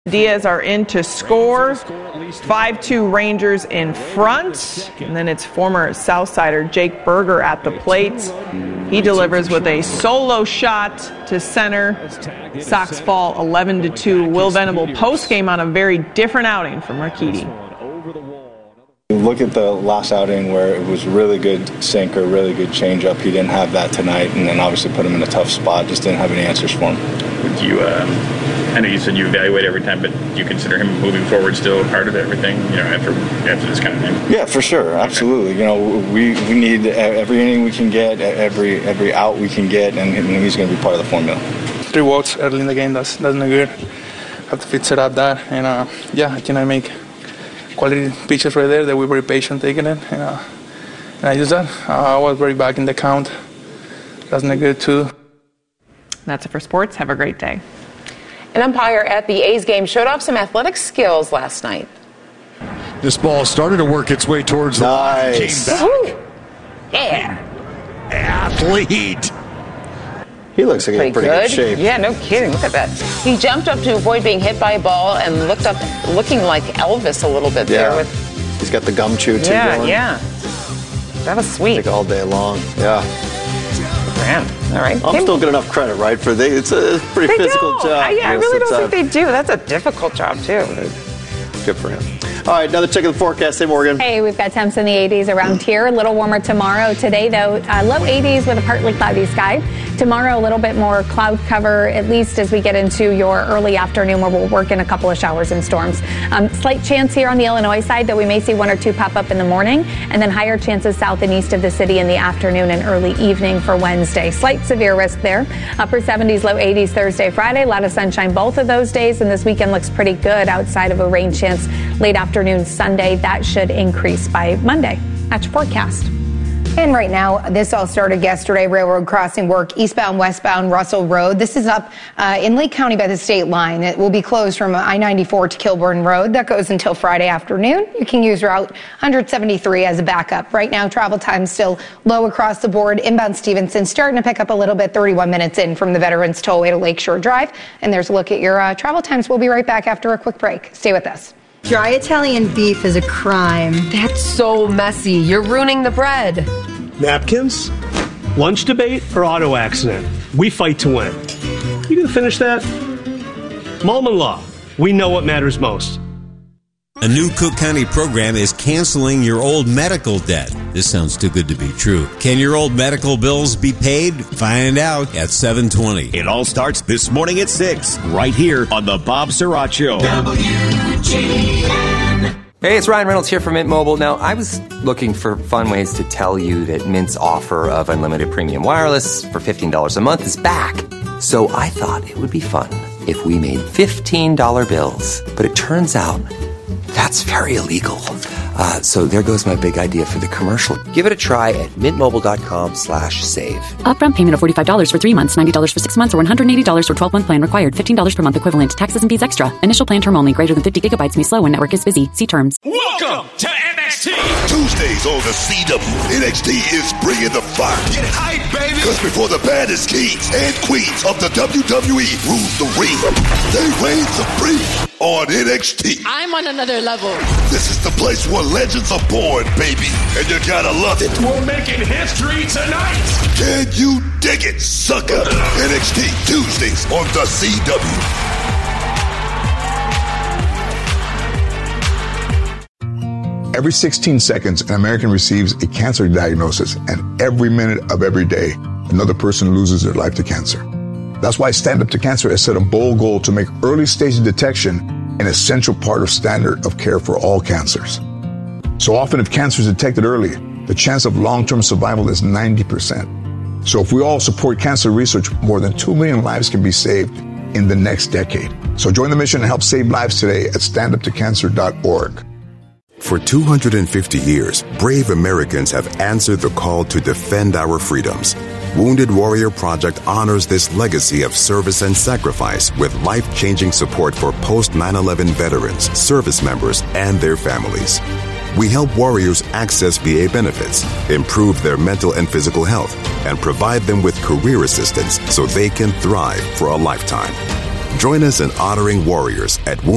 Diaz are in to score. 5-2 Rangers in front. And then it's former Southsider Jake Berger at the plate. He delivers with a solo shot to center. Sox fall 11-2. Will Venable postgame on a very different outing from Urquidy. Look at the last outing where it was really good sinker, really good changeup. He didn't have that tonight, and then obviously put him in a tough spot. Just didn't have any answers for him. Would you? I know you said you evaluate every time, but do you consider him moving forward still part of everything? After this kind of thing. Yeah, for sure, absolutely. We need every inning we can get, every out we can get, and he's going to be part of the formula. 3 walks early in the game. That's not good. Have to fix it up that, and I think I make quality pitches right there. They were very patient taking it, and I used that. I was very back in the count. That's not good too. That's it for sports. Have a great day. An umpire at the A's game showed off some athletic skills last night. This ball started to work its way towards the line. Came back. Ooh. Yeah. Athlete. He looks like in pretty good shape. Yeah, no kidding. Look at that. He jumped up to avoid being hit by a ball and looked up looking like Elvis a little bit there. He's got the gum chew too. Yeah. That was sweet. Like all day long. Yeah. All right. I'm still get enough credit, right? It's a pretty physical job. I really don't think they do. That's a difficult job, too. Good for him. All right, another check of the forecast. Hey, Morgan. Hey, we've got temps in the 80s around here. A little warmer tomorrow. Today, though, low 80s with a partly cloudy sky. Tomorrow, a little bit more cloud cover, at least as we get into your early afternoon where we'll work in a couple of showers and storms. Slight chance here on the Illinois side, though we may see 1 or 2 pop up in the morning, and then higher chances south and east of the city in the afternoon and early evening for Wednesday. Slight severe risk there. Upper 70s, low 80s Thursday, Friday. A lot of sunshine both of those days, and this weekend looks pretty good outside of a rain chance late afternoon Sunday. That should increase by Monday. That's your forecast. And right now, this all started yesterday. Railroad crossing work eastbound, westbound Russell Road. This is up in Lake County by the state line. It will be closed from I-94 to Kilburn Road. That goes until Friday afternoon. You can use Route 173 as a backup. Right now, travel time still low across the board. Inbound Stevenson starting to pick up a little bit, 31 minutes in from the Veterans Tollway to Lakeshore Drive. And there's a look at your travel times. We'll be right back after a quick break. Stay with us. Dry Italian beef is a crime. That's so messy. You're ruining the bread. Napkins? Lunch debate or auto accident? We fight to win. You gonna finish that? Malman Law. We know what matters most. A new Cook County program is canceling your old medical debt. This sounds too good to be true. Can your old medical bills be paid? Find out at 7:20. It all starts this morning at 6, right here on the Bob Surratt Show. WGN. Hey, it's Ryan Reynolds here from Mint Mobile. Now, I was looking for fun ways to tell you that Mint's offer of unlimited premium wireless for $15 a month is back. So I thought it would be fun if we made $15 bills. But it turns out that's very illegal. So there goes my big idea for the commercial. Give it a try at mintmobile.com/save. Upfront payment of $45 for 3 months, $90 for 6 months, or $180 for 12-month plan required. $15 per month equivalent. Taxes and fees extra. Initial plan term only. Greater than 50 gigabytes may slow when network is busy. See terms. Welcome to NXT. Tuesdays on the CW. NXT is bringing the fire. Get hype, baby. Because before the baddest kings and queens of the WWE rule the ring, they reign supreme on NXT. I'm on another level. This is the place where legends are born, baby. And you gotta love it. We're making history tonight. Can you dig it, sucker? NXT Tuesdays on the CW. Every 16 seconds, an American receives a cancer diagnosis, and every minute of every day, another person loses their life to cancer. That's why Stand Up to Cancer has set a bold goal to make early stage detection an essential part of standard of care for all cancers. So often, if cancer is detected early, the chance of long-term survival is 90%. So if we all support cancer research, more than 2 million lives can be saved in the next decade. So join the mission and help save lives today at standuptocancer.org. For 250 years, brave Americans have answered the call to defend our freedoms. Wounded Warrior Project honors this legacy of service and sacrifice with life-changing support for post-9/11 veterans, service members, and their families. We help warriors access VA benefits, improve their mental and physical health, and provide them with career assistance so they can thrive for a lifetime. Join us in honoring warriors at